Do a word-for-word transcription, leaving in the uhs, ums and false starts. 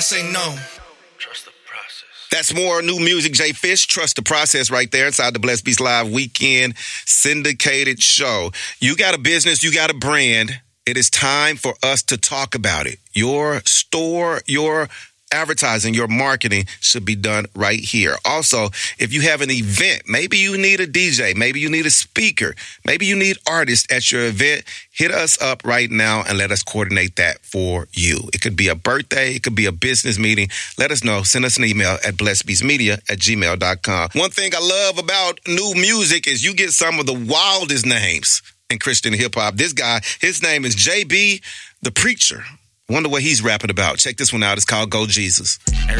say no. Trust the process. That's more new music, Jay Fish. Trust the process right there inside the Blessed Beats Live Weekend syndicated show. You got a business, you got a brand. It is time for us to talk about it. Your store, your advertising, your marketing should be done right here. Also, if you have an event, maybe you need a D J, maybe you need a speaker, maybe you need artists at your event, hit us up right now and let us coordinate that for you. It could be a birthday, it could be a business meeting. Let us know. Send us an email at blessedbeatsmedia at gmail dot com. One thing I love about new music is you get some of the wildest names in Christian hip-hop. This guy, his name is J B, the Preacher. Wonder what he's rapping about. Check this one out. It's called Go Jesus.